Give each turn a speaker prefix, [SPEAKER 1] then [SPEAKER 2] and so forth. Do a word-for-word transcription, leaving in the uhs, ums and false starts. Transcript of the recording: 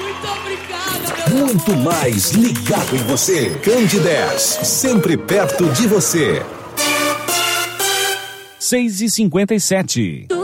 [SPEAKER 1] Muito obrigada, meu
[SPEAKER 2] Muito
[SPEAKER 1] amor.
[SPEAKER 2] mais ligado em você. Candidez, sempre perto de você.
[SPEAKER 3] seis e cinquenta e sete.